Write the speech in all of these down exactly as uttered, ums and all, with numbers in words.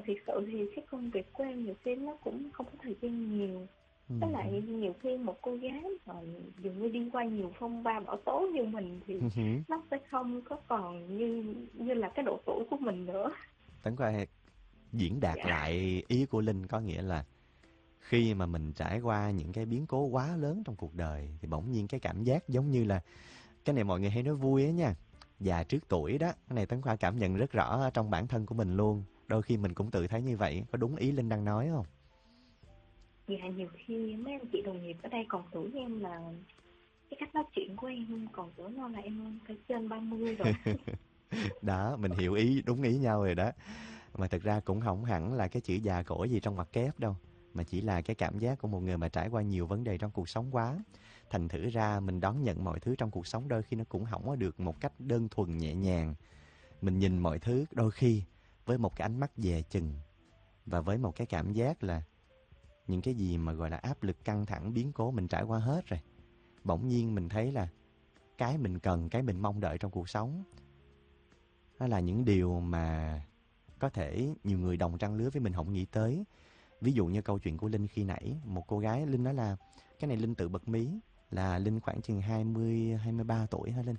thiệt sự thì cái công việc của em nhiều khi nó cũng không có thời gian nhiều. Với Ừm lại hứm. nhiều khi một cô gái mà dường như đi qua nhiều phong ba bão tố như mình thì Ừm hứm. nó sẽ không có còn như như là cái độ tuổi của mình nữa. Tấn khoa diễn đạt Dạ. lại ý của Linh, có nghĩa là khi mà mình trải qua những cái biến cố quá lớn trong cuộc đời thì bỗng nhiên cái cảm giác giống như là cái này mọi người hay nói vui á nha, già trước tuổi đó, cái này Tấn Khoa cảm nhận rất rõ ở trong bản thân của mình luôn. Đôi khi mình cũng tự thấy như vậy, có đúng ý Linh đang nói hông? Dạ, nhiều khi mấy anh chị đồng nghiệp ở đây còn tuổi em là cái cách nói chuyện của em còn tưởng đâu là em phải trên ba mươi rồi. Đó, mình hiểu ý, đúng ý nhau rồi đó. Mà thực ra cũng hổng hẳn là cái chữ già cỗi gì trong ngoặc kép đâu, mà chỉ là cái cảm giác của một người mà trải qua nhiều vấn đề trong cuộc sống quá. Thành thử ra mình đón nhận mọi thứ trong cuộc sống đôi khi nó cũng hổng có được một cách đơn thuần nhẹ nhàng. Mình nhìn mọi thứ đôi khi với một cái ánh mắt dè chừng và với một cái cảm giác là những cái gì mà, gọi là, áp lực, căng thẳng, biến cố mình trải qua hết rồi. Bỗng nhiên mình thấy là cái mình cần, cái mình mong đợi trong cuộc sống nó là những điều mà có thể nhiều người đồng trang lứa với mình hổng nghĩ tới. Ví dụ như câu chuyện của Linh khi nãy, một cô gái Linh nói là cái này Linh tự bật mí là Linh khoảng chừng hai mươi, hai mươi ba tuổi hả Linh?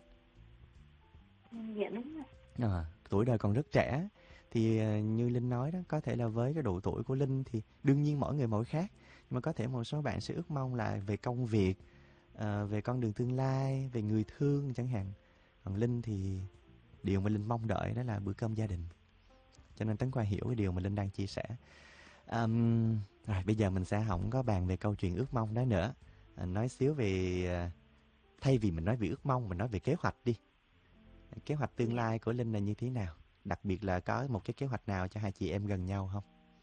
Ừm, dạ đúng rồi. Ờ, tuổi đời còn rất trẻ. Thì, ờ, như Linh nói đó, có thể là với cái độ tuổi của Linh thì đương nhiên mỗi người mỗi khác, nhưng mà có thể một số bạn sẽ ước mong là về công việc, ờ, về con đường tương lai, về người thương chẳng hạn. Còn Linh thì điều mà Linh mong đợi đó là bữa cơm gia đình. Cho nên Tấn Khoa hiểu cái điều mà Linh đang chia sẻ. Ờm, rồi bây giờ mình sẽ hổng có bàn về câu chuyện ước mong đó nữa, à, nói xíu về, à thay vì mình nói về ước mong, mình nói về kế hoạch đi. Kế hoạch tương Dạ. lai của Linh là như thế nào? Đặc biệt là có một cái kế hoạch nào cho hai chị em gần nhau hông?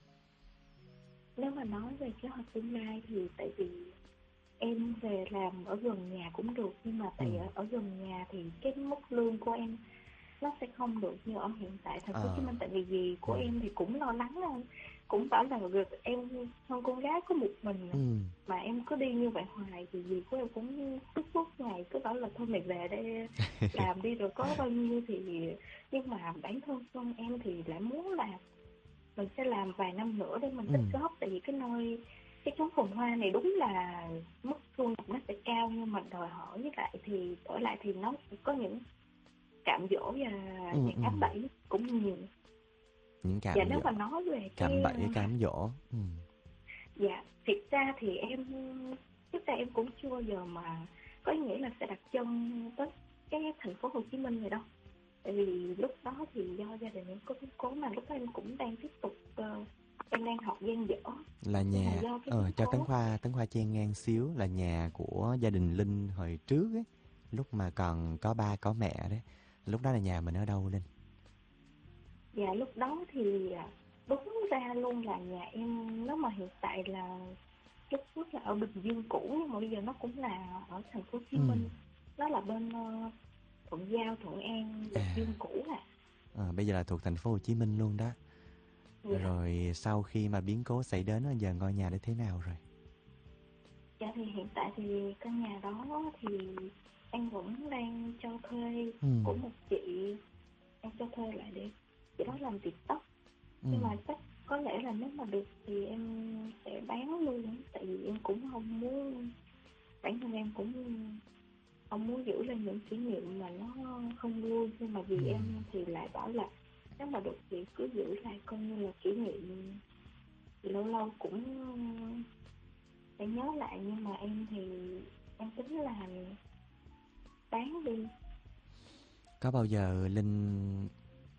Nếu mà nói về kế hoạch tương lai thì tại vì em về làm ở gần nhà cũng được, nhưng mà tại Ừm. ở ở gần nhà thì cái mức lương của em nó sẽ không được như ở hiện tại Thành phố Hồ Chí Ờ. Minh. Tại vì dì của Ừm. em thì cũng lo lắng á anh, cũng bảo là việc em thân con gái có một mình à, Ừm. mà em cứ đi như vậy hoài thì dì của em cũng cứ suốt ngày cứ bảo là thôi mày về đây làm đi rồi có bao nhiêu thì. Nhưng mà bản thân con em thì lại muốn là mình sẽ làm vài năm nữa để mình tích Ừm. góp, tại vì cái nơi cái chốn phồn hoa này đúng là mức thu nhập nó sẽ cao, nhưng mà đòi hỏi với lại thì đổi lại thì nó sẽ có những cám dỗ và Ừm, những cám ừm. bẫy cũng nhiều. Những Dạ, cạm nếu dỗ mà nói về cái, cạm bẫy, ơ cám dỗ, ừm. Dạ, thiệt ra thì em trước đây em cũng chưa bao giờ mà có ý nghĩ là sẽ đặt chân tới cái thành phố Hồ Chí Minh này đâu. Tại vì lúc đó thì do gia đình em có biến cố mà lúc đó em cũng đang tiếp tục, ờ, em đang học dang dở, Là nhưng mà nhà do cái biến ờ, cho Tấn cố Khoa Tấn Khoa chen ngang xíu, là nhà của gia đình Linh hồi trước ấy, lúc mà còn có ba có mẹ đấy, lúc đó là nhà mình ở đâu Linh? Dạ, lúc đó thì, à, đúng ra luôn là nhà em nếu mà hiện tại là lúc trước là ở Bình Dương cũ, nhưng mà bây giờ nó cũng là ở thành phố Hồ Chí Ừm. Minh, nó là bên, ơ, Thuận Giao, Thuận An, Bình À. Dương cũ à. Ờ, bây giờ là thuộc thành phố Hồ Chí Minh luôn đó. Dạ. Rồi sau khi mà biến cố xảy đến á, giờ ngôi nhà đã thế nào rồi? Dạ, thì hiện tại thì căn nhà đó thì em vẫn đang cho thuê Ừm. của một chị, em cho thuê lại để chị đó làm việc tóc. Nhưng Ừm. mà chắc có lẽ là nếu mà được thì em sẽ bán luôn, tại vì em cũng hông muốn bản thân em cũng hông muốn giữ lên những kỷ niệm mà nó không vui. Nhưng mà dì Ừm. em thì lại bảo là nếu mà được thì cứ giữ lại coi như là kỷ niệm, thì lâu lâu cũng sẽ nhớ lại. Nhưng mà em thì em tính là bán đi. Có bao giờ Linh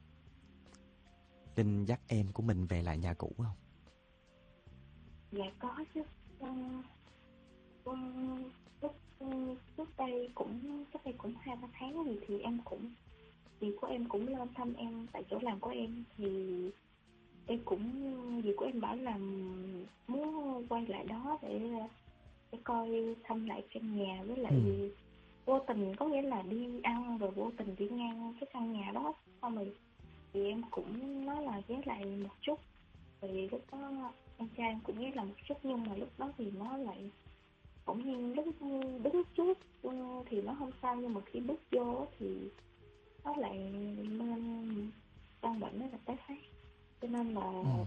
Linh dắt em của mình về lại nhà cũ hông? Dạ có chứ, ơ, ừm, lúc, ưm, trước đây cũng cách đây cũng hai ba tháng gì thì em cũng dì của em cũng lên thăm em tại chỗ làm của em, thì em cũng dì của em bảo là muốn quay lại đó để, ơ, để coi thăm lại căn nhà. Với lại Ừm. vô tình, có nghĩa là đi ăn rồi vô tình đi ngang cái căn nhà đó, xong rồi thì em cũng nói là ghé lại một chút. Thì lúc đó em trai em cũng ghé lại một chút, nhưng mà lúc đó thì nó lại bỗng nhiên đứng đứng trước, ưm, thì nó hông sao, nhưng mà khi bước vô á thì nó lại lên căn bệnh nó là tái phát, cho nên là Ừm.